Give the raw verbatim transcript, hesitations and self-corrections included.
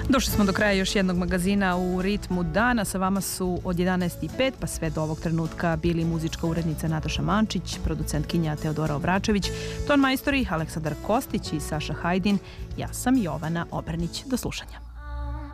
Došli smo do kraja još jednog magazina u ritmu dana. Sa vama su od jedanaest i pet pa sve do ovog trenutka bili muzička urednica Nataša Mančić, producentkinja Teodora Obračević, ton majstori Aleksandar Kostić i Saša Hajdin. Ja sam Jovana Obrnić. Do slušanja.